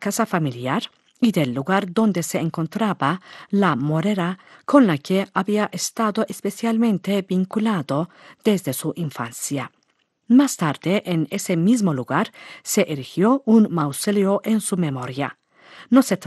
casa familiar y del lugar donde se encontraba la morera con la que había estado especialmente vinculado desde su infancia. Más tarde, en ese mismo lugar, se erigió un mausoleo en su memoria. No se